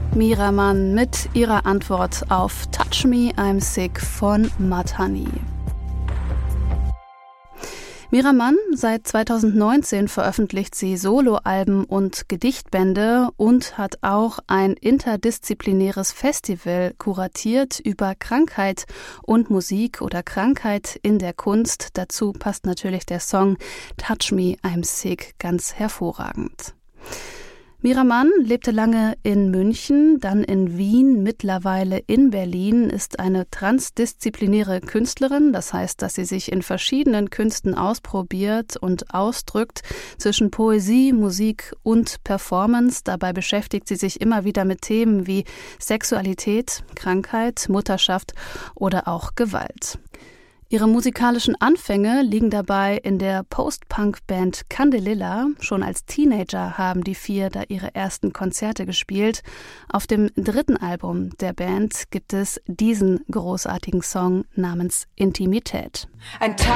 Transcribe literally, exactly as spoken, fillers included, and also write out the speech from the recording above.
Miraman mit ihrer Antwort auf Touch Me, I'm Sick von Mudhoney. Miraman, seit zweitausendneunzehn veröffentlicht sie Soloalben und Gedichtbände und hat auch ein interdisziplinäres Festival kuratiert über Krankheit und Musik oder Krankheit in der Kunst. Dazu passt natürlich der Song Touch Me, I'm Sick ganz hervorragend. Miraman lebte lange in München, dann in Wien, mittlerweile in Berlin, ist eine transdisziplinäre Künstlerin. Das heißt, dass sie sich in verschiedenen Künsten ausprobiert und ausdrückt, zwischen Poesie, Musik und Performance. Dabei beschäftigt sie sich immer wieder mit Themen wie Sexualität, Krankheit, Mutterschaft oder auch Gewalt. Ihre musikalischen Anfänge liegen dabei in der Post-Punk-Band Candelilla. Schon als Teenager haben die vier da ihre ersten Konzerte gespielt. Auf dem dritten Album der Band gibt es diesen großartigen Song namens Intimität. Ein Tag